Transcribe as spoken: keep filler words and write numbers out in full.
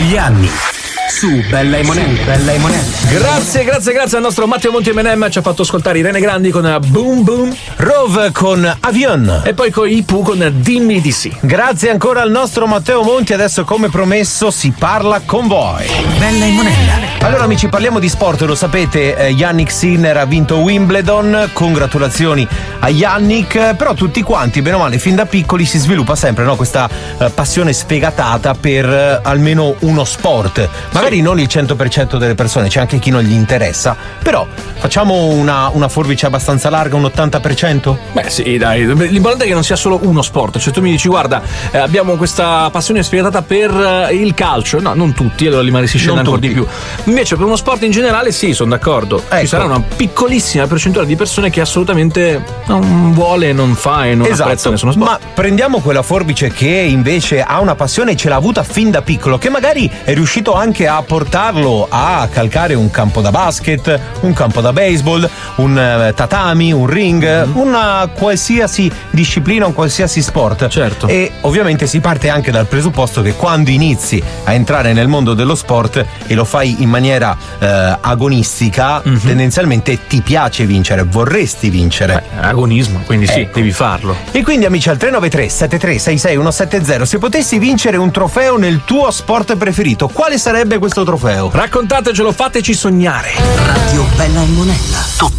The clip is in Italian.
Gli anni su Bella e Monella. Bella e Monella. Grazie, grazie, grazie al nostro Matteo Monti M and M. Ci ha fatto ascoltare Irene Grandi con Boom Boom, Rove con Avion e poi con i Pooh con Dimmi di sì. Grazie ancora al nostro Matteo Monti. Adesso, come promesso, si parla con voi. Bella e Monella. Allora amici, parliamo di sport, lo sapete, eh, Yannick Sinner ha vinto Wimbledon, congratulazioni a Yannick, però tutti quanti, bene o male, fin da piccoli si sviluppa sempre, no, questa eh, passione sfegatata per eh, almeno uno sport, magari sì. Non il cento per cento delle persone, c'è anche chi non gli interessa, però facciamo una, una forbice abbastanza larga, un ottanta per cento? Beh sì, dai, l'importante è che non sia solo uno sport, cioè tu mi dici guarda, eh, abbiamo questa passione sfegatata per eh, il calcio, no, non tutti, allora lì si scende ancora di più. Invece per uno sport in generale sì, sono d'accordo, ecco. Ci sarà una piccolissima percentuale di persone che assolutamente non vuole, non fa e non esatto. apprezza nessuno sport. Ma prendiamo quella forbice che invece ha una passione e ce l'ha avuta fin da piccolo, che magari è riuscito anche a portarlo a calcare un campo da basket, un campo da baseball, un uh, tatami, un ring, mm-hmm. una qualsiasi disciplina, un qualsiasi sport. Certo. E ovviamente si parte anche dal presupposto che quando inizi a entrare nel mondo dello sport e lo fai in maniera uh, agonistica, mm-hmm. tendenzialmente ti piace vincere, vorresti vincere. Beh, agonismo, quindi sì, ecco. Devi farlo. E quindi amici, al tre nove tre sette tre sei sei uno sette zero, se potessi vincere un trofeo nel tuo sport preferito, quale sarebbe questo trofeo? Raccontatecelo, fateci sognare. Radio Bella e Monella.